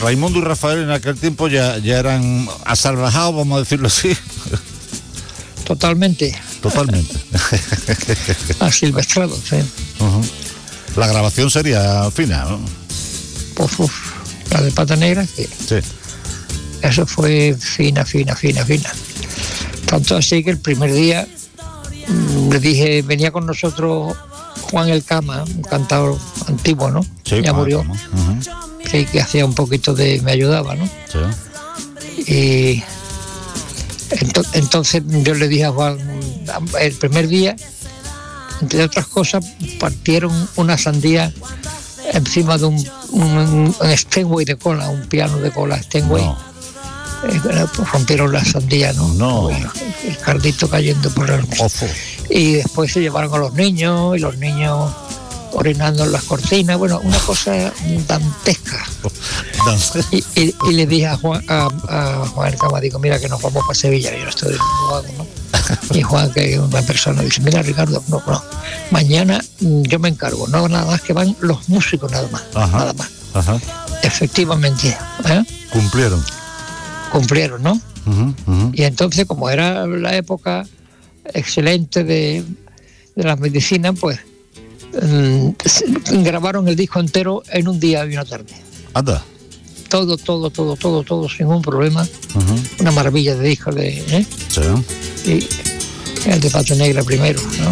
Raimundo y Rafael en aquel tiempo ya eran asalvajados, vamos a decirlo así. Totalmente. Asilvestrados, sí. Uh-huh. La grabación sería fina, ¿no? La de Pata Negra, sí. Eso fue fina. Tanto así que el primer día le dije, venía con nosotros Juan El Cama, un cantador antiguo, ¿no? Sí, ya murió. Uh-huh. Sí, que hacía un poquito me ayudaba, ¿no? Sí. Y entonces yo le dije a Juan, el primer día, entre otras cosas, partieron una sandía encima de un Steinway de cola, un piano de cola Steinway. No. Rompieron la sandía, ¿no? El cardito cayendo por el... Y después se llevaron a los niños, y los niños orinando en las cortinas. Bueno, una cosa dantesca. Y le dije a Juan El Cama, digo, mira que nos vamos para Sevilla, yo no estoy de nuevo, ¿no? Y Juan, que es una persona, dice, mira Ricardo, no, mañana yo me encargo, no nada más, que van los músicos nada más. Ajá. Efectivamente, cumplieron, ¿no? Uh-huh. Y entonces, como era la época excelente de la medicina, pues grabaron el disco entero en un día y una tarde. Anda. Todo, sin ningún problema. Uh-huh. Una maravilla de disco Sí. Y el de Pata Negra primero, ¿no?